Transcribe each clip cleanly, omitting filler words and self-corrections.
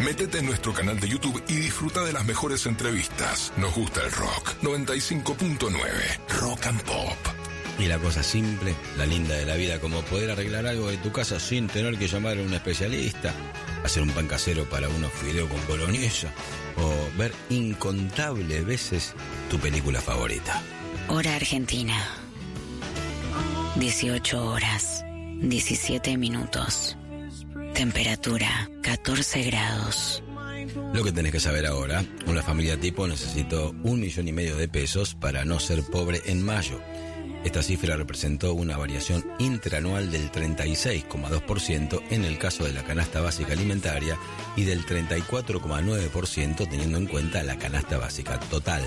Métete en nuestro canal de YouTube y disfruta de las mejores entrevistas. Nos gusta el rock. 95.9 Rock and Pop. Y la cosa simple, la linda de la vida, como poder arreglar algo de tu casa sin tener que llamar a un especialista, hacer un pan casero para unos fideos con boloñesa, o ver incontables veces tu película favorita. Hora Argentina. 18 horas, 17 minutos. Temperatura, 14 grados. Lo que tenés que saber ahora: una familia tipo necesitó 1,5 millones de pesos para no ser pobre en mayo. Esta cifra representó una variación interanual del 36,2% en el caso de la canasta básica alimentaria y del 34,9% teniendo en cuenta la canasta básica total.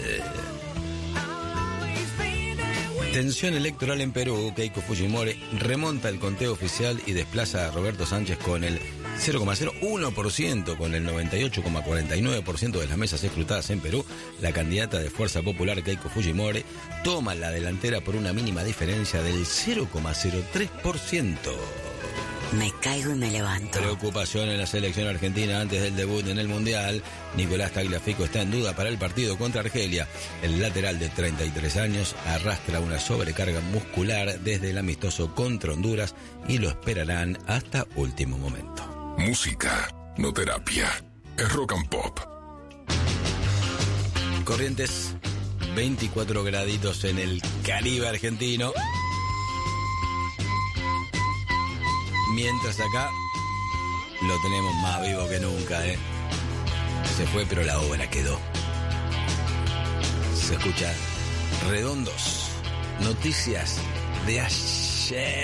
Tensión electoral en Perú. Keiko Fujimori remonta el conteo oficial y desplaza a Roberto Sánchez con el 0,01%, con el 98,49% de las mesas escrutadas en Perú. La candidata de Fuerza Popular, Keiko Fujimori, toma la delantera por una mínima diferencia del 0,03%. Me caigo y me levanto. Preocupación en la selección argentina antes del debut en el Mundial. Nicolás Tagliafico está en duda para el partido contra Argelia. El lateral de 33 años arrastra una sobrecarga muscular desde el amistoso contra Honduras y lo esperarán hasta último momento. Música, no terapia. Es Rock and Pop. Corrientes, 24 graditos en el Caribe argentino. Mientras acá lo tenemos más vivo que nunca, ¿eh? Se fue, pero la obra quedó. Se escucha Redondos. Noticias de ayer.